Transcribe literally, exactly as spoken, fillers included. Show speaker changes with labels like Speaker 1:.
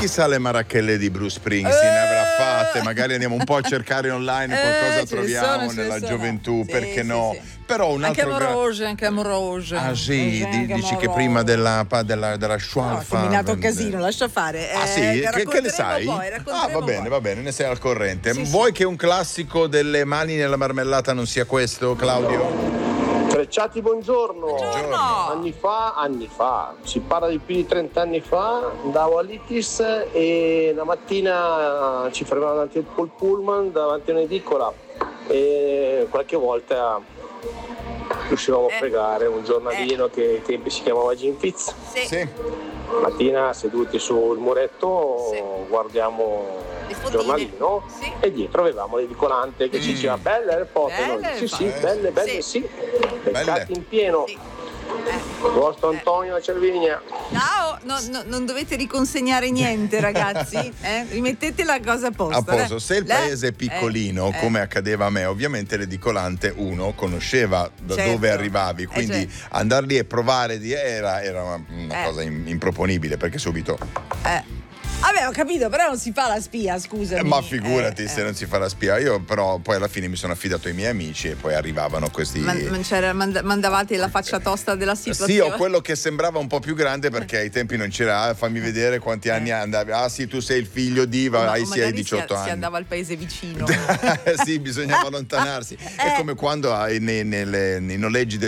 Speaker 1: chissà le marachelle di Bruce Springsteen
Speaker 2: Eh.
Speaker 1: avrà fatte, magari andiamo un po' a cercare online
Speaker 2: Eh,
Speaker 1: qualcosa
Speaker 2: ce ne
Speaker 1: troviamo
Speaker 2: sono, ce ne
Speaker 1: nella
Speaker 2: sono.
Speaker 1: gioventù,
Speaker 2: Sì,
Speaker 1: perché
Speaker 2: sì,
Speaker 1: no?
Speaker 2: sì.
Speaker 1: Però un
Speaker 2: Anche
Speaker 1: altro gra-
Speaker 2: amoroso, anche amoroso.
Speaker 1: Ah sì,
Speaker 2: Anche
Speaker 1: di- dici che
Speaker 2: amoroso.
Speaker 1: prima della pa- della, della
Speaker 2: No, ha
Speaker 1: Schwalfa
Speaker 2: combinato un
Speaker 1: eh,
Speaker 2: casino, lascia fare.
Speaker 1: Ah
Speaker 2: Eh,
Speaker 1: sì? Che, che ne
Speaker 2: racconteremo
Speaker 1: sai?
Speaker 2: poi,
Speaker 1: Ah
Speaker 2: racconteremo
Speaker 1: va bene,
Speaker 2: poi.
Speaker 1: va bene, ne sei al corrente.
Speaker 2: Sì,
Speaker 1: Vuoi
Speaker 2: sì.
Speaker 1: che un classico delle mani nella marmellata non sia questo, Claudio?
Speaker 3: Frecciati, buongiorno.
Speaker 2: Buongiorno.
Speaker 3: Anni fa, anni fa, si parla di più di trenta anni fa, andavo all'Itis e una mattina ci fermavamo davanti al pullman, davanti a un'edicola e qualche volta riuscivamo
Speaker 2: Eh.
Speaker 3: a fregare un giornalino che ai tempi si chiamava Jim Fitz.
Speaker 2: Sì.
Speaker 1: Sì.
Speaker 3: Mattina seduti sul muretto
Speaker 2: Sì.
Speaker 3: guardiamo
Speaker 2: Le
Speaker 3: il
Speaker 2: fotine.
Speaker 3: giornalino
Speaker 2: Sì.
Speaker 3: e dietro avevamo l'edicolante che ci
Speaker 1: Mm.
Speaker 3: diceva belle le foto.
Speaker 2: Belle
Speaker 3: Noi,
Speaker 2: le
Speaker 3: sì sì,
Speaker 2: foto.
Speaker 3: belle, belle,
Speaker 2: Sì.
Speaker 3: sì. Beccati in pieno.
Speaker 2: Sì.
Speaker 3: Vostro Antonio da Cervinia.
Speaker 2: Ciao, no, no, non dovete riconsegnare niente, ragazzi. Eh? Rimettete la cosa a posto.
Speaker 1: A posto,
Speaker 2: eh.
Speaker 1: se il
Speaker 2: Le-
Speaker 1: paese è piccolino,
Speaker 2: eh, eh.
Speaker 1: come accadeva a me, ovviamente l'edicolante uno conosceva da
Speaker 2: Certo.
Speaker 1: dove arrivavi,
Speaker 2: Eh,
Speaker 1: quindi
Speaker 2: certo.
Speaker 1: andare lì e provare di era, era una, una
Speaker 2: Eh.
Speaker 1: cosa im- improponibile, perché subito
Speaker 2: Eh. Vabbè, ho capito, però non si fa la spia, scusami.
Speaker 1: Eh, ma figurati
Speaker 2: Eh,
Speaker 1: se
Speaker 2: eh.
Speaker 1: non si fa la spia. Io però poi alla fine mi sono affidato ai miei amici e poi arrivavano questi.
Speaker 2: Man- man- c'era- mand- mandavate la faccia tosta della situazione.
Speaker 1: Sì, o quello che sembrava un po' più grande, perché ai tempi non c'era. Ah, fammi vedere quanti anni andavi. Ah sì, tu sei il figlio di,
Speaker 2: Ma-
Speaker 1: vai,
Speaker 2: o
Speaker 1: sì, hai
Speaker 2: magari
Speaker 1: diciotto
Speaker 2: si,
Speaker 1: anni.
Speaker 2: si andava al paese vicino.
Speaker 1: Sì, bisognava allontanarsi. È come quando hai nei, nelle- nei noleggi del